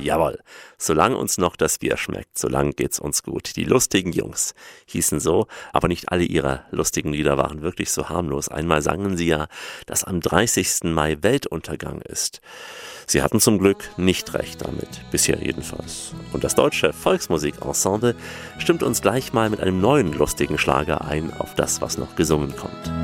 Jawohl, solange uns noch das Bier schmeckt, solange geht's uns gut. Die lustigen Jungs hießen so, aber nicht alle ihrer lustigen Lieder waren wirklich so harmlos. Einmal sangen sie ja, dass am 30. Mai Weltuntergang ist. Sie hatten zum Glück nicht recht damit, bisher jedenfalls. Und das deutsche Volksmusikensemble stimmt uns gleich mal mit einem neuen lustigen Schlager ein auf das, was noch gesungen kommt.